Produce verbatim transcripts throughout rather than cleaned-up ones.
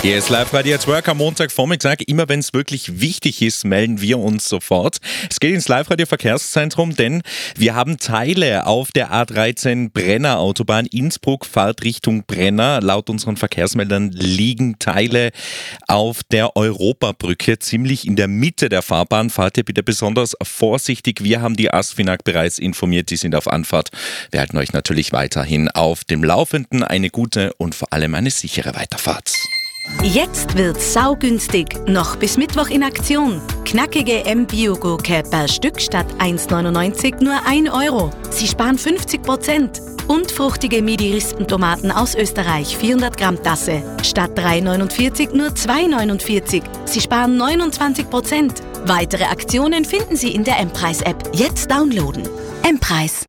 Hier ist Live-Radio at Work am Montagvormittag. Immer wenn es wirklich wichtig ist, melden wir uns sofort. Es geht ins Live-Radio-Verkehrszentrum, denn wir haben Teile auf der A dreizehn Brenner Autobahn Innsbruck, Fahrt Richtung Brenner. Laut unseren Verkehrsmeldern liegen Teile auf der Europabrücke, ziemlich in der Mitte der Fahrbahn. Fahrt ihr bitte besonders vorsichtig. Wir haben die ASFINAG bereits informiert, die sind auf Anfahrt. Wir halten euch natürlich weiterhin auf dem Laufenden. Eine gute und vor allem eine sichere Weiterfahrt. Jetzt wird's saugünstig, noch bis Mittwoch in Aktion. Knackige M-Bio-Gurke per Stück statt eins neunundneunzig nur ein Euro. Sie sparen fünfzig Prozent. Und fruchtige Midi-Rispentomaten aus Österreich, vierhundert Gramm Tasse. Statt drei neunundvierzig nur zwei neunundvierzig. Sie sparen neunundzwanzig Prozent. Weitere Aktionen finden Sie in der M-Preis-App. Jetzt downloaden. M-Preis.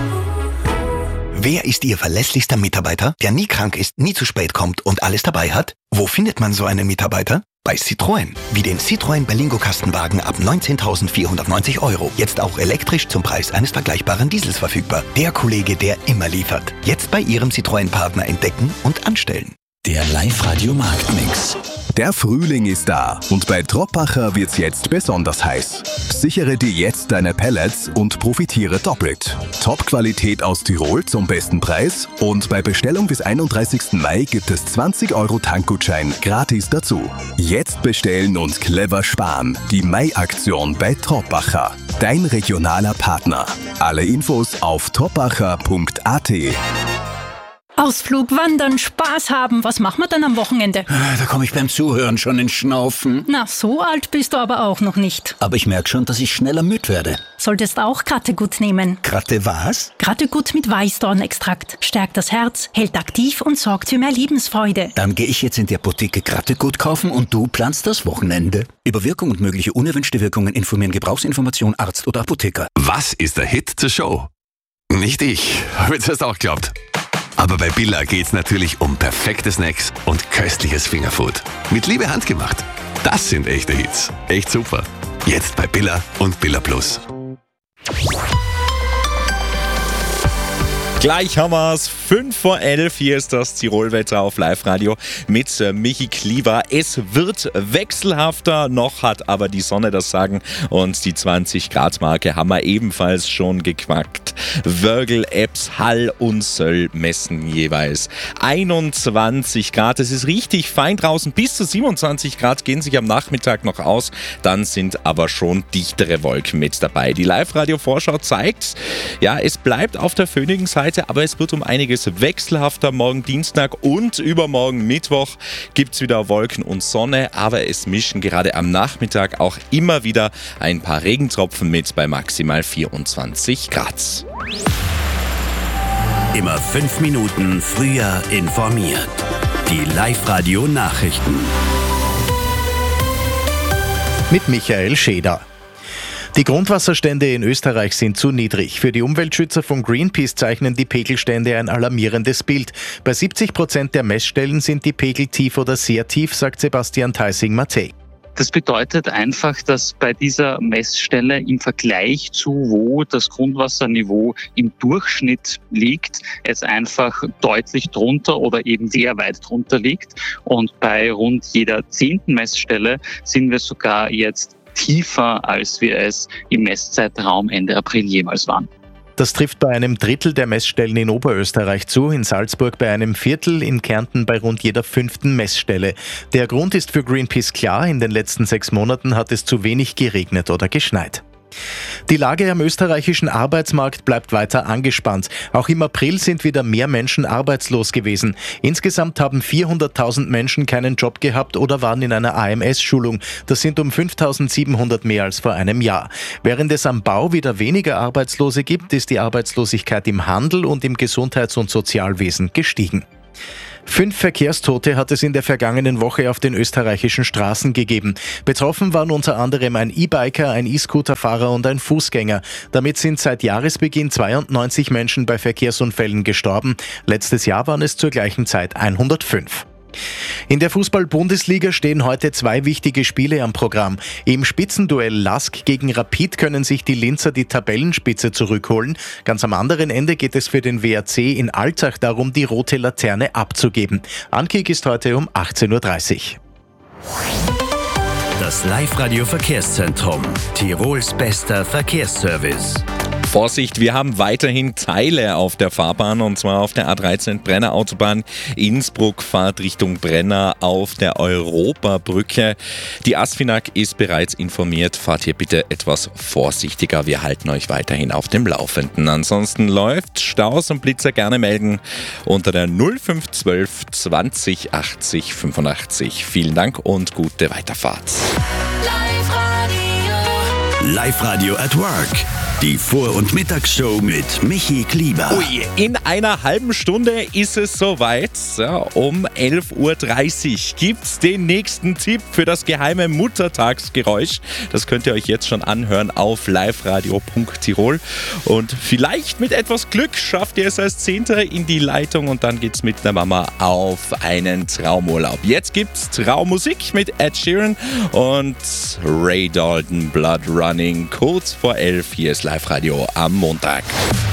Wer ist Ihr verlässlichster Mitarbeiter, der nie krank ist, nie zu spät kommt und alles dabei hat? Wo findet man so einen Mitarbeiter? Bei Citroën. Wie den Citroën Berlingo Kastenwagen ab neunzehntausendvierhundertneunzig Euro. Jetzt auch elektrisch zum Preis eines vergleichbaren Diesels verfügbar. Der Kollege, der immer liefert. Jetzt bei Ihrem Citroën-Partner entdecken und anstellen. Der Live-Radio-Marktmix. Der Frühling ist da und bei Troppacher wird's jetzt besonders heiß. Sichere dir jetzt deine Pellets und profitiere doppelt. Top-Qualität aus Tirol zum besten Preis und bei Bestellung bis einunddreißigsten Mai gibt es zwanzig Euro Tankgutschein gratis dazu. Jetzt bestellen und clever sparen. Die Mai-Aktion bei Troppacher. Dein regionaler Partner. Alle Infos auf troppacher punkt a t. Ausflug, Wandern, Spaß haben. Was machen wir dann am Wochenende? Da komme ich beim Zuhören schon ins Schnaufen. Na, so alt bist du aber auch noch nicht. Aber ich merke schon, dass ich schneller müde werde. Solltest auch Krattegut nehmen. Kratte was? Krattegut mit Weißdornextrakt. Stärkt das Herz, hält aktiv und sorgt für mehr Lebensfreude. Dann gehe ich jetzt in die Apotheke Krattegut kaufen und du planst das Wochenende. Über Wirkung und mögliche unerwünschte Wirkungen informieren Gebrauchsinformation, Arzt oder Apotheker. Was ist der Hit zur Show? Nicht ich. Habe ich zuerst auch geglaubt. Aber bei Billa geht's natürlich um perfekte Snacks und köstliches Fingerfood. Mit Liebe handgemacht. Das sind echte Hits. Echt super. Jetzt bei Billa und Billa Plus. Gleich haben wir's. fünf vor elf. Hier ist das Tirolwetter auf Live-Radio mit äh, Michi Klieber. Es wird wechselhafter, noch hat aber die Sonne das Sagen und die zwanzig Grad Marke haben wir ebenfalls schon geknackt. Wörgl, Ebbs, Hall und Söll messen jeweils einundzwanzig Grad. Es ist richtig fein draußen. Bis zu siebenundzwanzig Grad gehen sich am Nachmittag noch aus. Dann sind aber schon dichtere Wolken mit dabei. Die Live-Radio-Vorschau zeigt, ja, es bleibt auf der föhnigen Seite, aber es wird um einiges wechselhafter. Morgen Dienstag und übermorgen Mittwoch gibt es wieder Wolken und Sonne, aber es mischen gerade am Nachmittag auch immer wieder ein paar Regentropfen mit bei maximal vierundzwanzig Grad. Immer fünf Minuten früher informiert. Die Live-Radio-Nachrichten. Mit Michael Scheder. Die Grundwasserstände in Österreich sind zu niedrig. Für die Umweltschützer von Greenpeace zeichnen die Pegelstände ein alarmierendes Bild. Bei siebzig Prozent der Messstellen sind die Pegel tief oder sehr tief, sagt Sebastian Theissing-Matthey. Das bedeutet einfach, dass bei dieser Messstelle im Vergleich zu wo das Grundwasserniveau im Durchschnitt liegt, es einfach deutlich drunter oder eben sehr weit drunter liegt. Und bei rund jeder zehnten Messstelle sind wir sogar jetzt tiefer, als wir es im Messzeitraum Ende April jemals waren. Das trifft bei einem Drittel der Messstellen in Oberösterreich zu, in Salzburg bei einem Viertel, in Kärnten bei rund jeder fünften Messstelle. Der Grund ist für Greenpeace klar, in den letzten sechs Monaten hat es zu wenig geregnet oder geschneit. Die Lage am österreichischen Arbeitsmarkt bleibt weiter angespannt. Auch im April sind wieder mehr Menschen arbeitslos gewesen. Insgesamt haben vierhunderttausend Menschen keinen Job gehabt oder waren in einer A M S-Schulung. Das sind um fünftausendsiebenhundert mehr als vor einem Jahr. Während es am Bau wieder weniger Arbeitslose gibt, ist die Arbeitslosigkeit im Handel und im Gesundheits- und Sozialwesen gestiegen. Fünf Verkehrstote hat es in der vergangenen Woche auf den österreichischen Straßen gegeben. Betroffen waren unter anderem ein E-Biker, ein E-Scooter-Fahrer und ein Fußgänger. Damit sind seit Jahresbeginn zweiundneunzig Menschen bei Verkehrsunfällen gestorben. Letztes Jahr waren es zur gleichen Zeit hundertfünf. In der Fußball-Bundesliga stehen heute zwei wichtige Spiele am Programm. Im Spitzenduell Lask gegen Rapid können sich die Linzer die Tabellenspitze zurückholen. Ganz am anderen Ende geht es für den W A C in Altach darum, die rote Laterne abzugeben. Ankick ist heute um achtzehn Uhr dreißig. Das Live-Radio-Verkehrszentrum. Tirols bester Verkehrsservice. Vorsicht, wir haben weiterhin Teile auf der Fahrbahn und zwar auf der A dreizehn Brenner Autobahn. Innsbruck fahrt Richtung Brenner auf der Europabrücke. Die ASFINAG ist bereits informiert. Fahrt hier bitte etwas vorsichtiger. Wir halten euch weiterhin auf dem Laufenden. Ansonsten läuft Staus und Blitzer gerne melden unter der null fünf eins zwei zwanzig achtzig fünfundachtzig. Vielen Dank und gute Weiterfahrt. Live-Radio at Work. Die Vor- und Mittagsshow mit Michi Klieber. Ui, in einer halben Stunde ist es soweit. Ja, um elf Uhr dreißig gibt's den nächsten Tipp für das geheime Muttertagsgeräusch. Das könnt ihr euch jetzt schon anhören auf liveradio punkt tirol. Und vielleicht mit etwas Glück schafft ihr es als Zehnter in die Leitung und dann geht's mit der Mama auf einen Traumurlaub. Jetzt gibt's Traummusik mit Ed Sheeran und Ray Dalton, Blood Running, kurz vor elf. Hier ist Live-Radio am Montag.